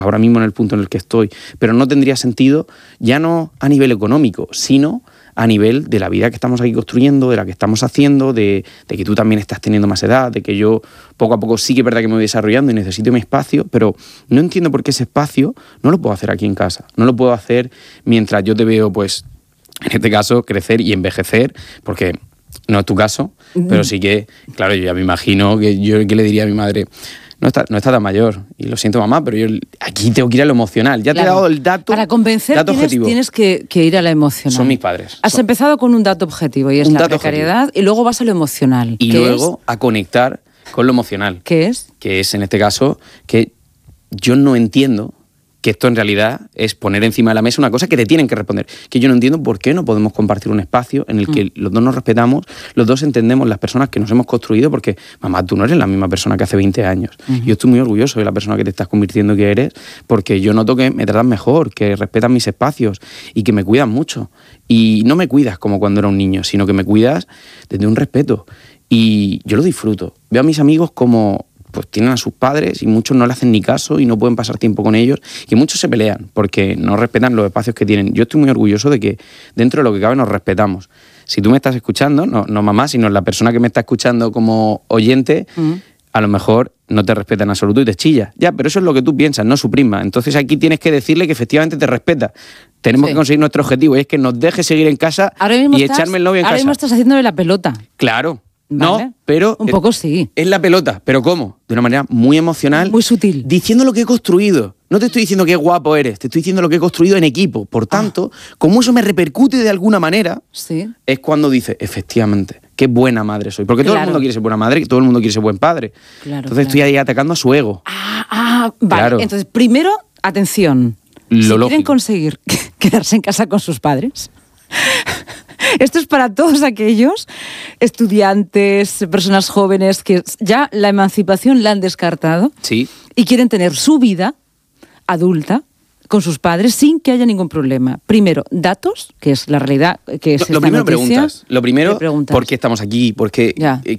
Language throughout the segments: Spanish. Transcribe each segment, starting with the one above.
ahora mismo en el punto en el que estoy, pero no tendría sentido ya no a nivel económico, sino a nivel de la vida que estamos aquí construyendo, de la que estamos haciendo, de que tú también estás teniendo más edad, de que yo poco a poco sí que es verdad que me voy desarrollando y necesito mi espacio, pero no entiendo por qué ese espacio no lo puedo hacer aquí en casa, no lo puedo hacer mientras yo te veo, pues, en este caso, crecer y envejecer, porque no es tu caso, pero sí que, claro, yo ya me imagino que yo que le diría a mi madre... No está tan mayor, y lo siento, mamá, pero yo aquí tengo que ir a lo emocional. Ya te he dado el dato. Para convencer tienes que ir a lo emocional. Son mis padres. Has empezado con un dato objetivo, y es la precariedad, objetivo. Y luego vas a lo emocional. Y luego a conectar con lo emocional. ¿Qué es? Que es, en este caso, que yo no entiendo que esto en realidad es poner encima de la mesa una cosa que te tienen que responder. Que yo no entiendo por qué no podemos compartir un espacio en el que los dos nos respetamos, los dos entendemos las personas que nos hemos construido, porque, mamá, tú no eres la misma persona que hace 20 años. Yo estoy muy orgulloso de la persona que te estás convirtiendo que eres, porque yo noto que me tratas mejor, que respetas mis espacios y que me cuidas mucho. Y no me cuidas como cuando era un niño, sino que me cuidas desde un respeto. Y yo lo disfruto. Veo a mis amigos como... pues tienen a sus padres y muchos no le hacen ni caso y no pueden pasar tiempo con ellos, y muchos se pelean porque no respetan los espacios que tienen. Yo estoy muy orgulloso de que dentro de lo que cabe nos respetamos. Si tú me estás escuchando, no mamá, sino la persona que me está escuchando como oyente, a lo mejor no te respeta en absoluto y te chilla. Ya, pero eso es lo que tú piensas, no su prima. Entonces aquí tienes que decirle que efectivamente te respeta. Tenemos que conseguir nuestro objetivo, y es que nos deje seguir en casa y echarme el novio en casa. Ahora mismo estás haciéndole la pelota. Claro. Vale. No, pero... Un poco sí. Es la pelota, pero ¿cómo? De una manera muy emocional. Muy sutil. Diciendo lo que he construido. No te estoy diciendo qué guapo eres, te estoy diciendo lo que he construido en equipo. Por tanto, como eso me repercute de alguna manera, es cuando dices, efectivamente, qué buena madre soy. Porque todo el mundo quiere ser buena madre y todo el mundo quiere ser buen padre. Entonces estoy ahí atacando a su ego. Vale. Claro. Entonces, primero, atención. Si quieren conseguir quedarse en casa con sus padres... Esto es para todos aquellos estudiantes, personas jóvenes que ya la emancipación la han descartado y quieren tener su vida adulta con sus padres sin que haya ningún problema. Primero, datos, que es la realidad, que es esta noticia. Lo primero, ¿por qué estamos aquí? ¿Por qué?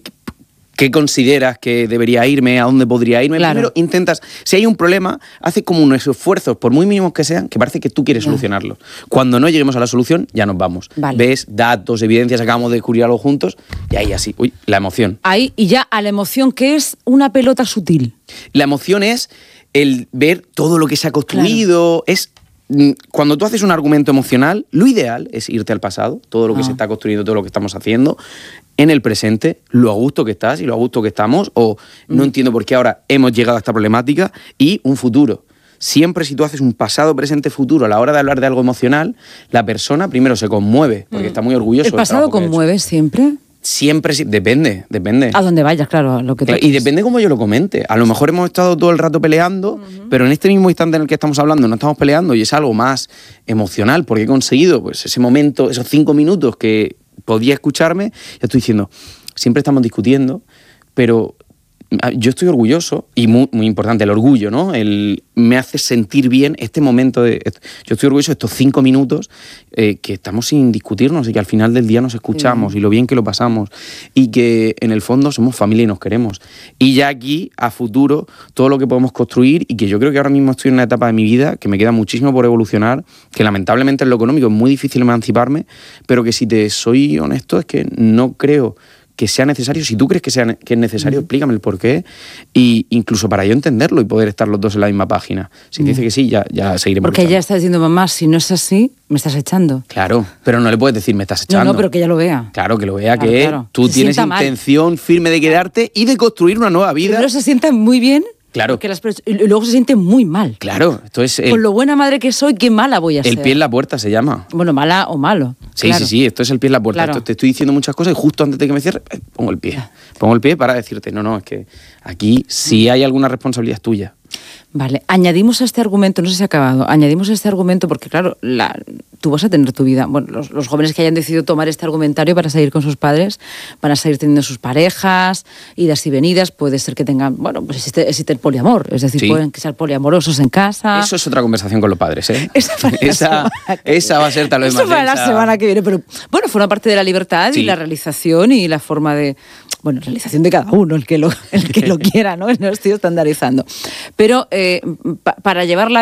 ¿Qué consideras que debería irme? ¿A dónde podría irme? Claro. Primero intentas, si hay un problema, haces como unos esfuerzos, por muy mínimos que sean, que parece que tú quieres solucionarlos. Cuando no lleguemos a la solución, ya nos vamos. Ves datos, evidencias, acabamos de descubrir algo juntos, y ahí así, la emoción. Ahí, y ya a la emoción, que es una pelota sutil. La emoción es el ver todo lo que se ha construido, es... Cuando tú haces un argumento emocional, lo ideal es irte al pasado, todo lo que se está construyendo, todo lo que estamos haciendo, en el presente, lo a gusto que estás y lo a gusto que estamos, o no entiendo por qué ahora hemos llegado a esta problemática, y un futuro. Siempre si tú haces un pasado, presente, futuro a la hora de hablar de algo emocional, la persona primero se conmueve, porque está muy orgulloso. ¿El pasado conmueve siempre? Siempre, depende. A donde vayas, claro, a lo que y depende cómo yo lo comente. A lo mejor hemos estado todo el rato peleando, pero en este mismo instante en el que estamos hablando no estamos peleando, y es algo más emocional, porque he conseguido pues ese momento, esos 5 minutos que podía escucharme. Ya estoy diciendo, siempre estamos discutiendo, pero yo estoy orgulloso, y muy, muy importante el orgullo, ¿no? Me hace sentir bien este momento yo estoy orgulloso de estos 5 minutos que estamos sin discutirnos, y que al final del día nos escuchamos, y lo bien que lo pasamos, y que en el fondo somos familia y nos queremos. Y ya aquí, a futuro, todo lo que podemos construir, y que yo creo que ahora mismo estoy en una etapa de mi vida que me queda muchísimo por evolucionar, que lamentablemente en lo económico es muy difícil emanciparme, pero que si te soy honesto es que no creo que sea necesario. Si tú crees que es necesario, explícame el porqué, y incluso para yo entenderlo y poder estar los dos en la misma página. Si te dice que sí, ya seguiremos. Porque ella está diciendo, mamá, si no es así, me estás echando. Claro, pero no le puedes decir, me estás echando. No, pero que ella lo vea. Claro, que lo vea, tú tienes intención firme de quedarte y de construir una nueva vida. Pero se sienta muy bien. Claro. Y luego se siente muy mal. Claro, esto es... Con lo buena madre que soy, qué mala voy a ser. El pie en la puerta se llama. Bueno, mala o malo. Sí, claro. Sí, esto es el pie en la puerta. Claro. Esto, te estoy diciendo muchas cosas y justo antes de que me cierre, pongo el pie. Pongo el pie para decirte, no, es que aquí sí hay alguna responsabilidad tuya. Vale, añadimos a este argumento, no sé si ha acabado, añadimos a este argumento porque, claro, tú vas a tener tu vida. Bueno, los jóvenes que hayan decidido tomar este argumentario para seguir con sus padres, van a seguir teniendo sus parejas, idas y venidas, puede ser que tengan, bueno, pues existe el poliamor, es decir, pueden que sean poliamorosos en casa. Eso es otra conversación con los padres, ¿eh? Esa va a ser tal vez más densa. Eso para la semana que viene, pero bueno, forma parte de la libertad y la realización y la forma de... Bueno, realización de cada uno, el que lo quiera, ¿no? No estoy estandarizando. Pero para llevar la